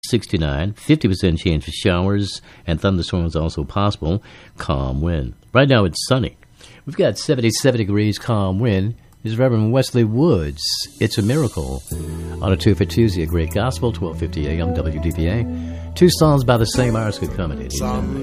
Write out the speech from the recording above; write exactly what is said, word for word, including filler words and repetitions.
sixty-nine, fifty percent chance for showers and thunderstorms also possible. Calm wind. Right now it's sunny. We've got seventy-seven degrees, calm wind. This is Reverend Wesley Woods. It's a miracle. On a two for Tuesday, a great gospel, twelve fifty a.m. W D P A. Two songs by the same artist could come at it.